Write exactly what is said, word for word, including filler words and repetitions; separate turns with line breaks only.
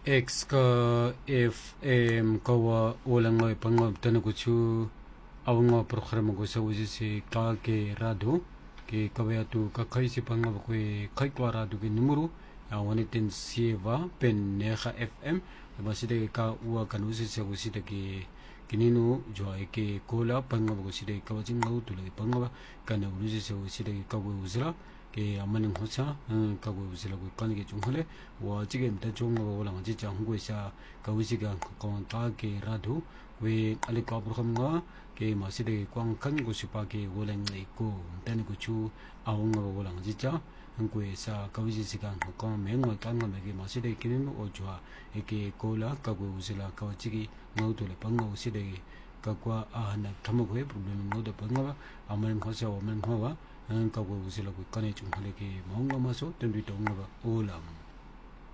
X ka F M kawa walang nga pangab tanong ko chu awang nga program ko sa usi si ka ke rado ke kawaya tu kakay si pangab ko kay kwa rado ke numero wanitin sieva pen neha F M masida ka uwa kan usi sa usi ke kinino jwa ke kola pangab ko sida ka wajing ngau tu lagi pangab kan usi sa usi ka ko usra ke amaning hocha ka ko usila ko kan ke junghale wa jige mta jong wa wala ji chang go sa ka usi ga ko ta ke rado we ali ka program nga ke masida kwang kan go sipa ke wala ngai ko tan ko chu awang wa wala ji cha ko sa ka usi sigan ko mengwa kan nga ke masida kinino o jwa ke kola ka ko usila ka jige ngau tu le pangau sida ka kwa ahana thamako problem ngau de pangaba amaning hocha wa man hawa ang kago usila ko kane chung hale ke maunga maso tendu tonga ba olam